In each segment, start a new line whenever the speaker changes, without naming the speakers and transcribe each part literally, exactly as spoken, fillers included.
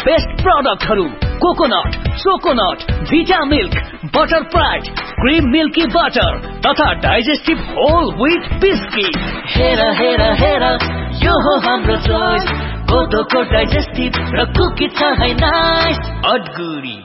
Best प्रोडक्टहरु coconut, चोकोनट, भिटा milk, butter pride, cream milky butter तथा digestive whole wheat biscuit. हेर हेर हेर यो हो हाम्रो चोइस, कोदोको डाइजेस्टिभ र कुकी छ है नाइस अडगुडी।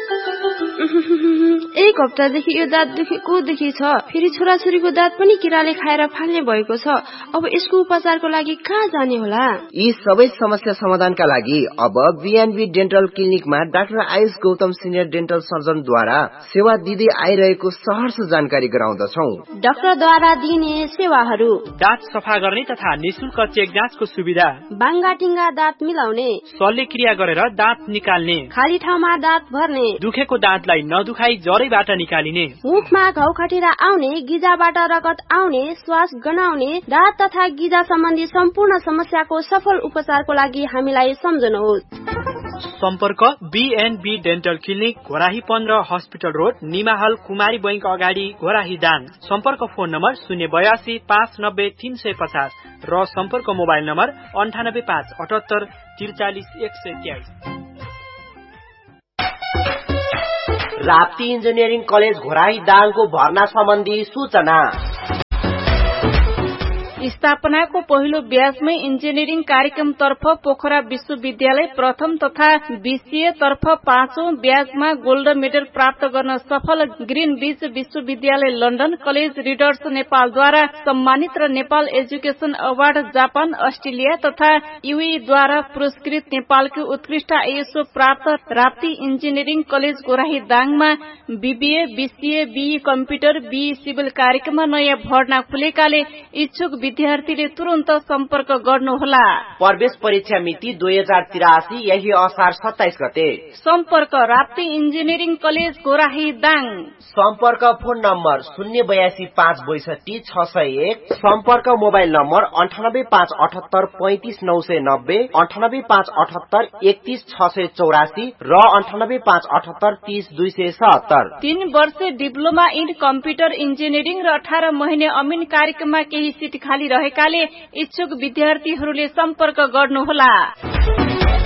एक हप्तादेखि यो दाँत दुखेको दुखी छ। फेरि छोराछोरीको दाँत पनि किराले खाएर फाल्ने भएको छ। अब यसको उपचारको लागि कहाँ जाने होला?
यी सबै समस्या समाधानका लागि अब BNB dental क्लिनिकमा doctor Ayush Gautam senior dental सर्जनद्वारा सेवा दिँदै आइरहेको सहर्ष जानकारी गराउँदछौँ।
डाक्टरद्वारा दिने सेवाहरू:
दाँत सफा गर्ने तथा निशुल्क चेक जाँचको सुविधा,
बाङ्गाटिङ्गा दाँत मिलाउने,
शल्यक्रिया गरेर दाँत निकाल्ने,
खाली ठाउँमा दाँत भर्ने,
दुखेको दाँतलाई नदुखाई जरैबाट निकालिने,
मुखमा घाउ खटिरा आउने, गिजाबाट रगत आउने, श्वास गनाउने, दाँत तथा गिजा सम्बन्धी सम्पूर्ण समस्याको सफल उपचारको लागि हामीलाई सम्झनुहोस्।
सम्पर्क बीएनबी डेन्टल क्लिनिक, घोराही पन्ध्र हस्पिटल रोड, निमाहल कुमारी बैंक अगाडि, घोराही दाङ। सम्पर्क फोन नम्बर शून्य बयासी पाँच नब्बे तीन सय पचास र सम्पर्क मोबाइल नम्बर अन्ठानब्बे पाँच अठहत्तर त्रिचालिस एक सय तेइस।
राप्ती इन्जिनियरिङ कलेज घोराही दाङको भर्ना सम्बन्धी सूचना।
स्थापनाको पहिलो ब्याजमै इन्जिनियरिङ कार्यक्रम तर्फ पोखरा विश्वविद्यालय प्रथम तथा बीसीए तर्फ पाँचौं ब्याजमा गोल्ड मेडल प्राप्त गर्न सफल ग्रीन बीच विश्वविद्यालय लन्डन कलेज रिडर्स नेपालद्वारा सम्मानित र Nepal education award Japan, Australia तथा युएईद्वारा पुरस्कृत नेपालको उत्कृष्ट आईएसओ प्राप्त Rapti engineering college गोराही दाङमा BBA, BCA, be computer, be civil कार्यक्रममा नयाँ भर्ना खुलेकाले इच्छुक विद्यार्थीले तुरन्त सम्पर्क गर्नुहोला।
प्रवेश परीक्षा मिति दुई हजार तिरासी यही असार सत्ताइस गते।
सम्पर्क राप्ती इन्जिनियरिङ कलेज गोराही दाङ।
सम्पर्क फोन नम्बर शून्य बयासी पाँच बैसठी छ सय एक। सम्पर्क मोबाइल नम्बर अन्ठानब्बे पाँच अठहत्तर पैंतिस नौ सय नब्बे, अन्ठानब्बे पाँच अठहत्तर एकतीस छ सय चौरासी र अन्ठानब्बे पाँच अठहत्तर तीस दुई सय सत्तर।
तीन वर्ष डिप्लोमा इन कम्प्युटर इन्जिनियरिङ र अठार महिने अमिन कार्यक्रममा केही सिट खाली रहेकाले इच्छुक विद्यार्थीहरूले सम्पर्क गर्नुहोला।